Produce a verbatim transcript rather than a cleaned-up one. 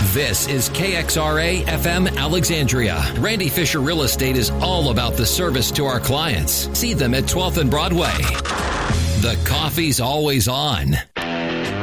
This is K X R A F M Alexandria. Randy Fisher Real Estate is all about the service to our clients. See them at twelfth and Broadway. The coffee's always on.